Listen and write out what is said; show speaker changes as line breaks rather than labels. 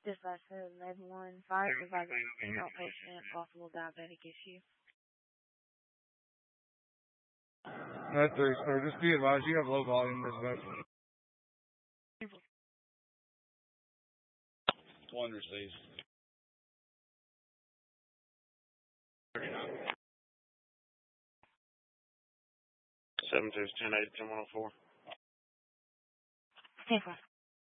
Dispatch 711, fire advisor, outpatient, possible diabetic issue.
That's three, sir. Just be advised, you have low volume dispatch.
One receives.
7-10-8-10-104.
10-4.